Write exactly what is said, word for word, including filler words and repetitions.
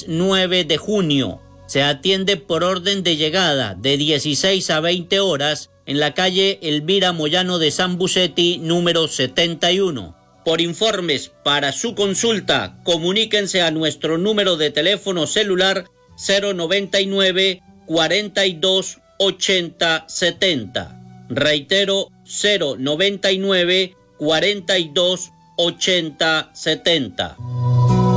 viernes nueve de junio. Se atiende por orden de llegada de dieciséis a veinte horas en la calle Elvira Moyano de San Bucetti, número setenta y uno. Por informes para su consulta, comuníquense a nuestro número de teléfono celular cero noventa y nueve, cuarenta y dos, ochenta, setenta. Reitero, cero noventa y nueve, cuarenta y dos, ochenta, setenta.